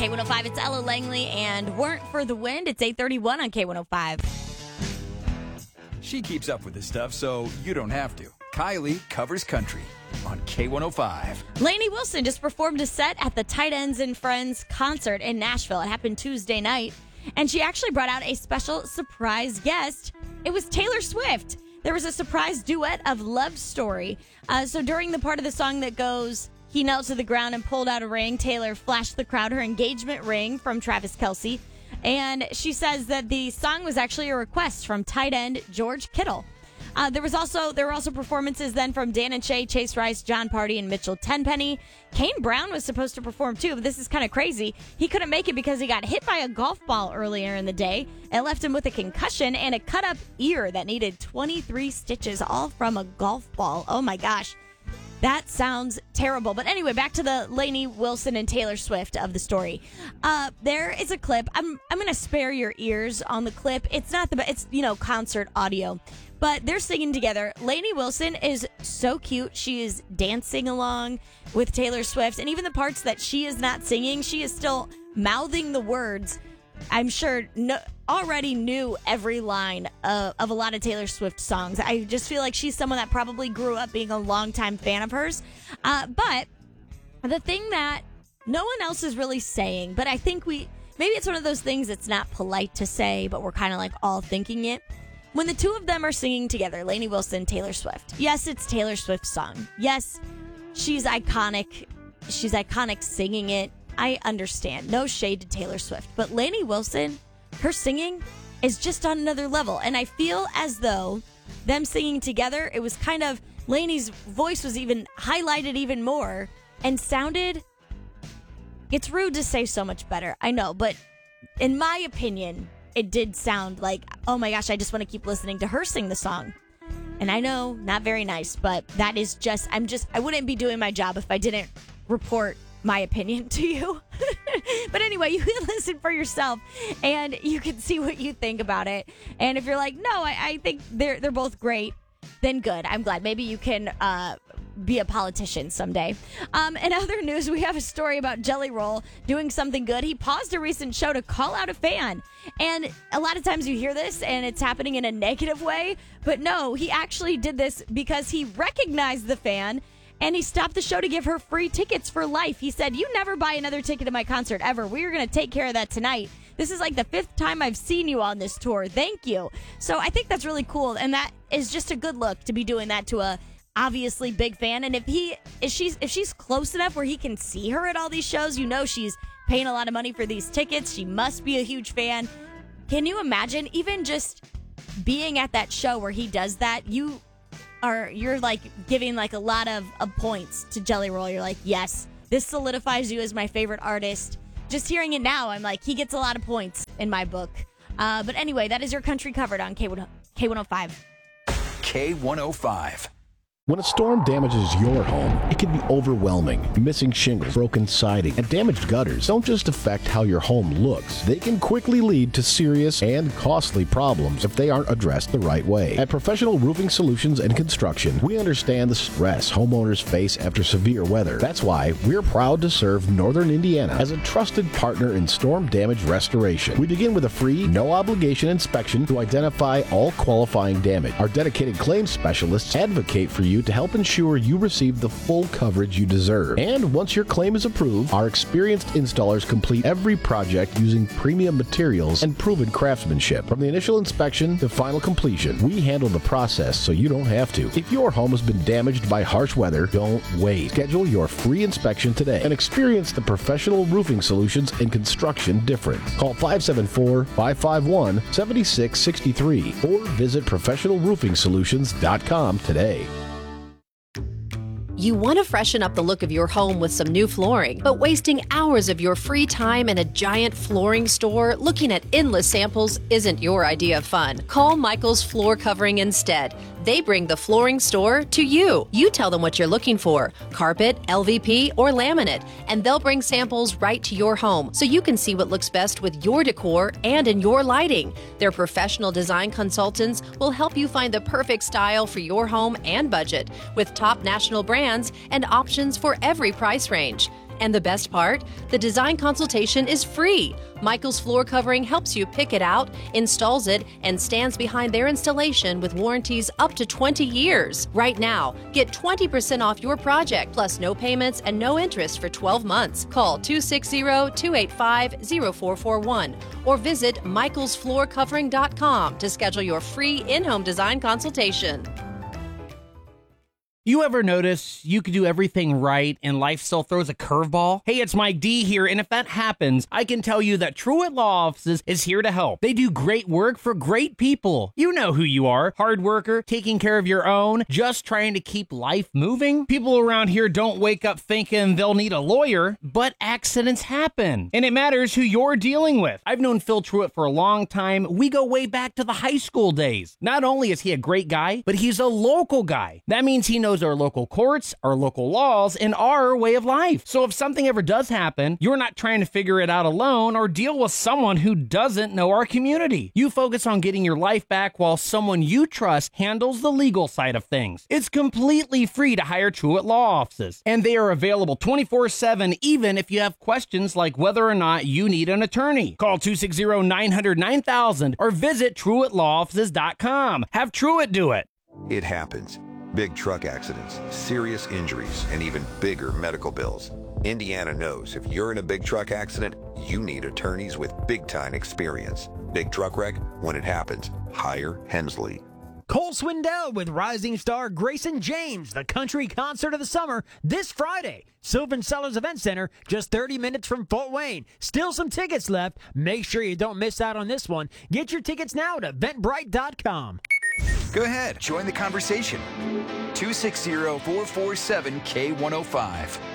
K105. It's Ella Langley and Weren't for the Wind. It's 8:31 on K105. She keeps up with this stuff, so you don't have to. Kylie covers country on K105. Lainey Wilson just performed a set at the Tight Ends and Friends concert in Nashville. It happened Tuesday night, and she actually brought out a special surprise guest. It was Taylor Swift. There was a surprise duet of Love Story. So during the part of the song that goes, he knelt to the ground and pulled out a ring, Taylor flashed the crowd her engagement ring from Travis Kelce. And she says that the song was actually a request from tight end George Kittle. There were also performances then from Dan and Shay, Chase Rice, John Party, and Mitchell Tenpenny. Kane Brown was supposed to perform too, but this is kind of crazy. He couldn't make it because he got hit by a golf ball earlier in the day. It left him with a concussion and a cut-up ear that needed 23 stitches, all from a golf ball. Oh my gosh. That sounds terrible. But anyway, back to the Lainey Wilson and Taylor Swift of the story. There is a clip. I'm going to spare your ears on the clip. It's not the best. It's, concert audio. But they're singing together. Lainey Wilson is so cute. She is dancing along with Taylor Swift. And even the parts that she is not singing, she is still mouthing the words. I'm sure already knew every line of a lot of Taylor Swift songs. I just feel like she's someone that probably grew up being a longtime fan of hers. But the thing that no one else is really saying, but I think maybe it's one of those things that's not polite to say, but we're kind of like all thinking it. When the two of them are singing together, Lainey Wilson, Taylor Swift. Yes, it's Taylor Swift's song. Yes, she's iconic. She's iconic singing it. I understand. No shade to Taylor Swift. But Lainey Wilson, her singing is just on another level. And I feel as though them singing together, it was kind of, Lainey's voice was even highlighted even more and sounded, it's rude to say so much better. I know, but in my opinion, it did sound like, oh my gosh, I just want to keep listening to her sing the song. And I know, not very nice, but that is just, I wouldn't be doing my job if I didn't report my opinion to you. But anyway, you can listen for yourself and you can see what you think about it. And if you're like, no, I think they're both great, then good. I'm glad. Maybe you can be a politician someday. In other news, we have a story about Jelly Roll doing something good. He paused a recent show to call out a fan. And a lot of times you hear this and it's happening in a negative way. But no, he actually did this because he recognized the fan and he stopped the show to give her free tickets for life. He said, you never buy another ticket to my concert ever. We're going to take care of that tonight. This is like the 5th time I've seen you on this tour. Thank you. So I think that's really cool. And that is just a good look to be doing that to a obviously big fan. And if she's close enough where he can see her at all these shows, she's paying a lot of money for these tickets. She must be a huge fan. Can you imagine even just being at that show where he does that? You're like giving like a lot of points to Jelly Roll. You're like, yes, this solidifies you as my favorite artist. Just hearing it now, I'm like, he gets a lot of points in my book. But anyway, that is your country covered on K105. K105. When a storm damages your home, it can be overwhelming. Missing shingles, broken siding, and damaged gutters don't just affect how your home looks. They can quickly lead to serious and costly problems if they aren't addressed the right way. At Professional Roofing Solutions and Construction, we understand the stress homeowners face after severe weather. That's why we're proud to serve Northern Indiana as a trusted partner in storm damage restoration. We begin with a free, no-obligation inspection to identify all qualifying damage. Our dedicated claims specialists advocate for you to help ensure you receive the full coverage you deserve. And once your claim is approved, our experienced installers complete every project using premium materials and proven craftsmanship. From the initial inspection to final completion, we handle the process so you don't have to. If your home has been damaged by harsh weather, don't wait. Schedule your free inspection today and experience the Professional Roofing Solutions and Construction difference. Call 574-551-7663 or visit professionalroofingsolutions.com today. You want to freshen up the look of your home with some new flooring, but wasting hours of your free time in a giant flooring store looking at endless samples isn't your idea of fun. Call Michael's Floor Covering instead. They bring the flooring store to you. You tell them what you're looking for, carpet, LVP, or laminate, and they'll bring samples right to your home so you can see what looks best with your decor and in your lighting. Their professional design consultants will help you find the perfect style for your home and budget with top national brands and options for every price range. And the best part? The design consultation is free. Michael's Floor Covering helps you pick it out, installs it, and stands behind their installation with warranties up to 20 years. Right now, get 20% off your project, plus no payments and no interest for 12 months. Call 260-285-0441 or visit michaelsfloorcovering.com to schedule your free in-home design consultation. You ever notice you could do everything right and life still throws a curveball? Hey, it's Mike D here, and if that happens, I can tell you that Truett Law Offices is here to help. They do great work for great people. You know who you are. Hard worker, taking care of your own, just trying to keep life moving. People around here don't wake up thinking they'll need a lawyer, but accidents happen. And it matters who you're dealing with. I've known Phil Truett for a long time. We go way back to the high school days. Not only is he a great guy, but he's a local guy. That means he knows our local courts, our local laws, and our way of life. So if something ever does happen, you're not trying to figure it out alone or deal with someone who doesn't know our community. You focus on getting your life back while someone you trust handles the legal side of things. It's completely free to hire Truett Law Offices, and they are available 24/7 even if you have questions like whether or not you need an attorney. Call 260-900-9000 or visit TruettLawOffices.com. Have Truett do it. It happens. Big truck accidents, serious injuries, and even bigger medical bills. Indiana knows if you're in a big truck accident, you need attorneys with big-time experience. Big truck wreck, when it happens, hire Hensley. Cole Swindell with rising star Grayson James, the country concert of the summer, this Friday. Sylvan Sellers Event Center, just 30 minutes from Fort Wayne. Still some tickets left. Make sure you don't miss out on this one. Get your tickets now at eventbrite.com. Go ahead, join the conversation. 260-447-K105.